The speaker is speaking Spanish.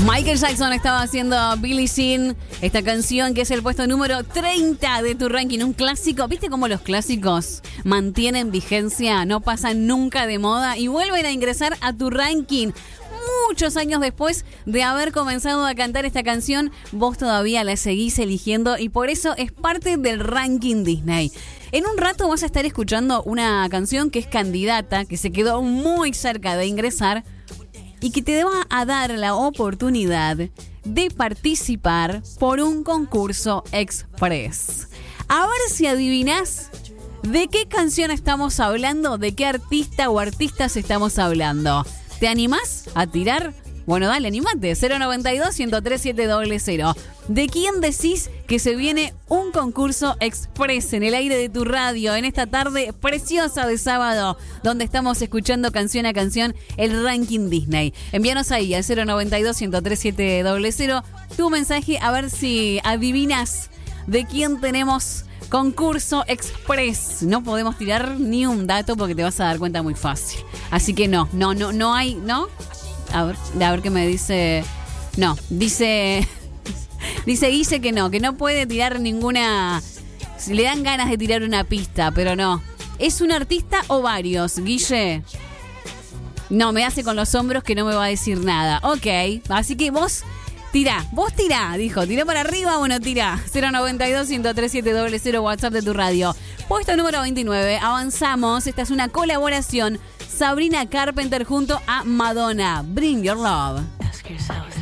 Michael Jackson estaba haciendo Billie Jean, esta canción que es el puesto número 30 de tu ranking, un clásico. ¿Viste cómo los clásicos mantienen vigencia, no pasan nunca de moda y vuelven a ingresar a tu ranking? Muchos años después de haber comenzado a cantar esta canción, vos todavía la seguís eligiendo y por eso es parte del ranking Disney. En un rato vas a estar escuchando una canción que es candidata, que se quedó muy cerca de ingresar y que te va a dar la oportunidad de participar por un concurso express. A ver si adivinás de qué canción estamos hablando, de qué artista o artistas estamos hablando. ¿Te animás a tirar? Bueno, dale, animate. 092-103-700. ¿De quién decís que se viene un concurso express en el aire de tu radio en esta tarde preciosa de sábado, donde estamos escuchando canción a canción el ranking Disney? Envíanos ahí al 092-103-700 tu mensaje a ver si adivinas de quién tenemos concurso express. No podemos tirar ni un dato porque te vas a dar cuenta muy fácil. Así que no hay, ¿no? A ver qué me dice. No, dice Guille que no puede tirar ninguna. Le dan ganas de tirar una pista, pero no. ¿Es un artista o varios, Guille? No, me hace con los hombros que no me va a decir nada. Ok, así que vos tirá, dijo. Tirá para arriba, bueno, tirá. 092-103-700 WhatsApp de tu radio. Puesto número 29, avanzamos. Esta es una colaboración. Sabrina Carpenter junto a Madonna. Bring Your Love.